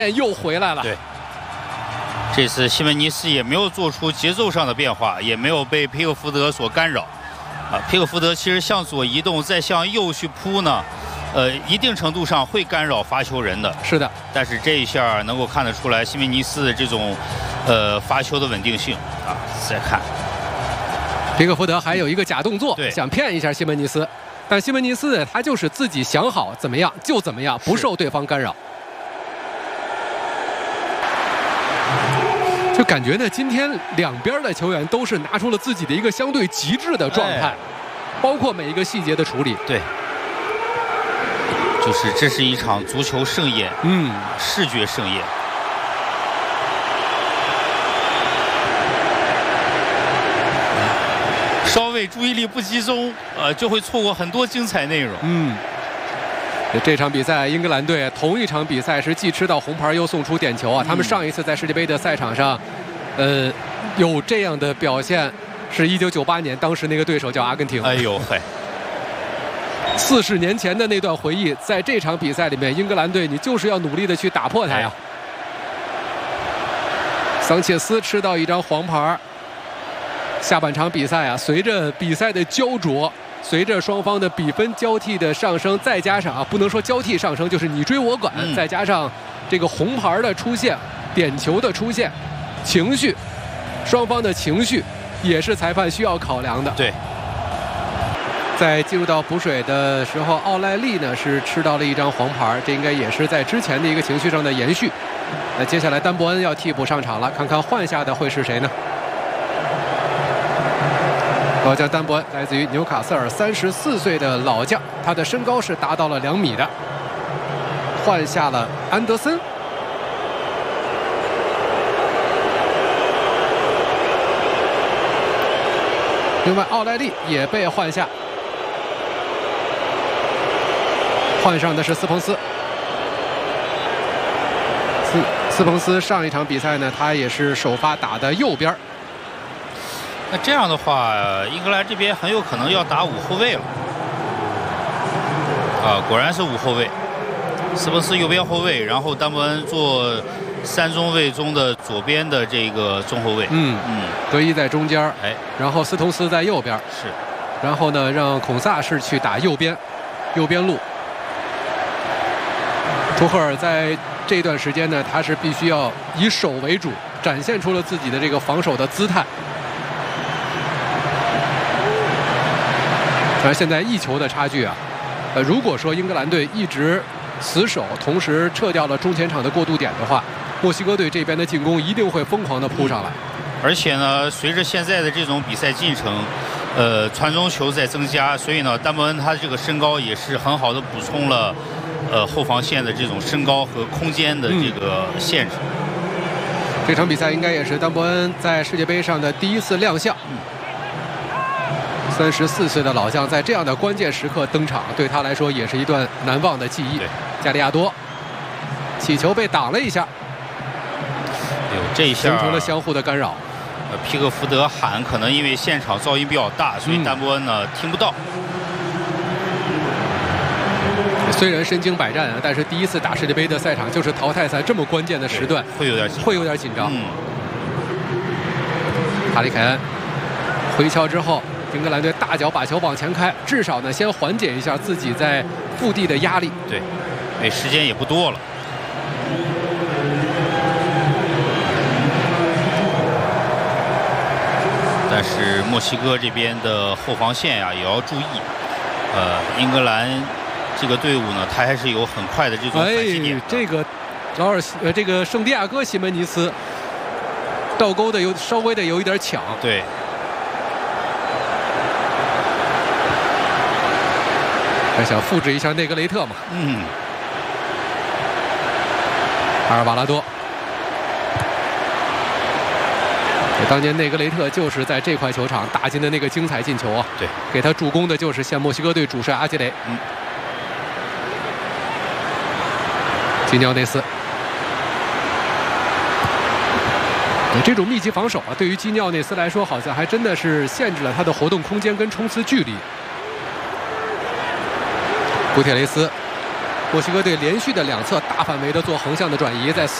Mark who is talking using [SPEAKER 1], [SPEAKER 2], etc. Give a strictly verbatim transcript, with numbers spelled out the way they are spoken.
[SPEAKER 1] 又回来了。
[SPEAKER 2] 对，这次西门尼斯也没有做出节奏上的变化，也没有被皮克福德所干扰。啊，皮克福德其实向左移动，再向右去扑呢，呃，一定程度上会干扰发球人的。
[SPEAKER 1] 是的，
[SPEAKER 2] 但是这一下能够看得出来西门尼斯的这种，呃，发球的稳定性啊。再看，
[SPEAKER 1] 皮克福德还有一个假动作，
[SPEAKER 2] 对，
[SPEAKER 1] 想骗一下西门尼斯，但西门尼斯他就是自己想好怎么样就怎么样，不受对方干扰。就感觉呢，今天两边的球员都是拿出了自己的一个相对极致的状态，哎、包括每一个细节的处理。
[SPEAKER 2] 对，就是这是一场足球盛宴，
[SPEAKER 1] 嗯，
[SPEAKER 2] 视觉盛宴。稍微注意力不集中，呃，就会错过很多精彩内容。
[SPEAKER 1] 嗯。这场比赛，英格兰队同一场比赛是既吃到红牌又送出点球啊！他们上一次在世界杯的赛场上，呃，有这样的表现，是一九九八年，当时那个对手叫阿根廷。
[SPEAKER 2] 哎呦嘿！
[SPEAKER 1] 四十年前的那段回忆，在这场比赛里面，英格兰队你就是要努力的去打破它呀。哎、桑切斯吃到一张黄牌。下半场比赛啊，随着比赛的焦灼。随着双方的比分交替的上升，再加上啊，不能说交替上升，就是你追我赶，嗯、再加上这个红牌的出现、点球的出现，情绪，双方的情绪也是裁判需要考量的。
[SPEAKER 2] 对，
[SPEAKER 1] 在进入到补水的时候，奥莱利呢是吃到了一张黄牌，这应该也是在之前的一个情绪上的延续。那接下来丹伯恩要替补上场了，看看换下的会是谁呢？老将丹伯恩来自于纽卡斯尔，三十四岁的老将，他的身高是达到了两米的。换下了安德森。另外，奥莱利也被换下，换上的是斯彭斯。斯斯彭斯上一场比赛呢，他也是首发打的右边。
[SPEAKER 2] 那这样的话，英格兰这边很有可能要打五后卫了。啊，果然是五后卫，斯彭斯右边后卫，然后丹伯恩做三中卫中的左边的这个中后卫。
[SPEAKER 1] 嗯嗯，德伊在中间，
[SPEAKER 2] 哎，
[SPEAKER 1] 然后斯通斯在右边。
[SPEAKER 2] 是，
[SPEAKER 1] 然后呢，让孔萨是去打右边，右边路。图赫尔在这段时间呢，他是必须要以守为主，展现出了自己的这个防守的姿态。而现在一球的差距啊，呃，如果说英格兰队一直死守，同时撤掉了中前场的过渡点的话，墨西哥队这边的进攻一定会疯狂的扑上来。
[SPEAKER 2] 而且呢，随着现在的这种比赛进程，呃，传中球在增加，所以呢，丹伯恩他这个身高也是很好的补充了，呃，后防线的这种身高和空间的这个限制。
[SPEAKER 1] 嗯、这场比赛应该也是丹伯恩在世界杯上的第一次亮相。嗯三十四岁的老将在这样的关键时刻登场，对他来说也是一段难忘的记忆。加利亚多起球被挡了一下，
[SPEAKER 2] 哎呦，这一下
[SPEAKER 1] 形成了相互的干扰。
[SPEAKER 2] 呃，皮克福德喊，可能因为现场噪音比较大，所以丹伯恩呢、嗯、听不到。
[SPEAKER 1] 虽然身经百战啊，但是第一次打世界杯的赛场就是淘汰赛这么关键的时段，
[SPEAKER 2] 会有点
[SPEAKER 1] 会有点紧张。
[SPEAKER 2] 嗯，
[SPEAKER 1] 哈里凯恩回敲之后。英格兰队大脚把球往前开，至少呢先缓解一下自己在腹地的压力。
[SPEAKER 2] 对，哎，时间也不多了。但是墨西哥这边的后防线呀、啊、也要注意。呃，英格兰这个队伍呢，他还是有很快的这种反击点的。
[SPEAKER 1] 哎，这个劳尔呃，这个圣地亚哥西门尼斯倒钩的有稍微的有一点抢。
[SPEAKER 2] 对。
[SPEAKER 1] 还想复制一下内格雷特嘛？
[SPEAKER 2] 嗯。
[SPEAKER 1] 阿尔瓦拉多，当年内格雷特就是在这块球场打进的那个精彩进球啊！
[SPEAKER 2] 对，
[SPEAKER 1] 给他助攻的就是现墨西哥队主帅阿基雷。
[SPEAKER 2] 嗯。
[SPEAKER 1] 基尼奥内斯，这种密集防守啊，对于基尼奥内斯来说，好像还真的是限制了他的活动空间跟冲刺距离。古铁雷斯墨西哥队连续的两侧大范围的做横向的转移，在